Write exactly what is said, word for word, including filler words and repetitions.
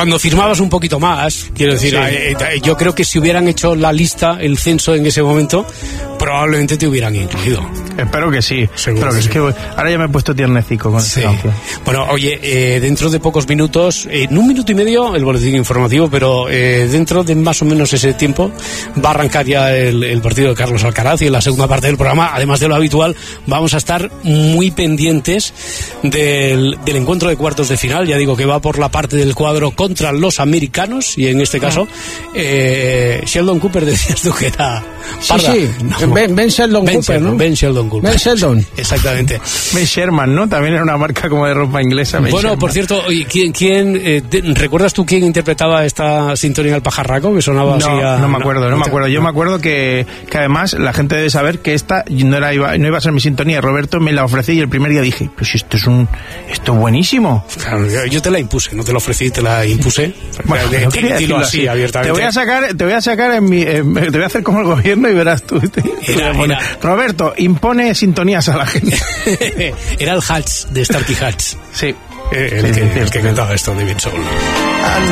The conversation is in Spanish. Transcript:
cuando firmabas un poquito más, quiero decir, sí. eh, eh, yo creo que si hubieran hecho la lista, el censo en ese momento, probablemente te hubieran incluido. Espero que sí. Seguro claro que que sí. sí. Es que ahora ya me he puesto tiernecico con sí. esta canción. Bueno, oye, eh, dentro de pocos minutos, eh, en un minuto y medio, el boletín informativo, pero eh, dentro de más o menos ese tiempo va a arrancar ya el, el partido de Carlos Alcaraz, y en la segunda parte del programa, además de lo habitual, vamos a estar muy pendientes del, del encuentro de cuartos de final. Ya digo que va por la parte del cuadro contra los americanos, y en este caso eh, Sheldon Cooper, decías tú que era parda. Sí, sí, no. Ben, ben Sheldon Ben Cooper, Sheldon, ¿no? Ben Sheldon Cooper. Ben Sheldon. Exactamente. Ben Sherman, ¿no? También era una marca como de ropa inglesa. Ben Bueno, Sherman. por cierto, ¿quién, quién eh, te, ¿recuerdas tú quién interpretaba esta sintonía del pajarraco? Que sonaba no, así a... No me acuerdo, no, no me acuerdo. Yo me acuerdo que, que además la gente debe saber que esta no, era, iba, no iba a ser mi sintonía. Roberto me la ofrecí y el primer día dije, pues si esto es un esto es buenísimo. Claro, yo, yo te la impuse, no te la ofrecí, te la impuse. Bueno, de, no de, quería decirlo así, así, abiertamente. Te voy a sacar, te voy a sacar en mi, en, te voy a hacer como el gobierno y verás tú. Era, era, Roberto, impone sintonías a la gente. Era el Hutch de Starkey Hutch. Sí. Eh, el, sí, que, sí, el que cantaba esto, David Soul.